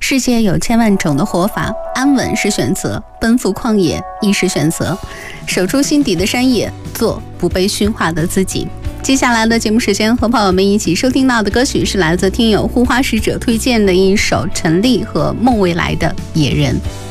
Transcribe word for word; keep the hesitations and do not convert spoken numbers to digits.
世界有千万种的活法，安稳是选择，奔赴旷野亦是选择，守住心底的山野，做不被驯化的自己。接下来的节目时间，和朋友们一起收听到的歌曲是来自听友护花使者推荐的一首陈粒和孟未来的《野人》。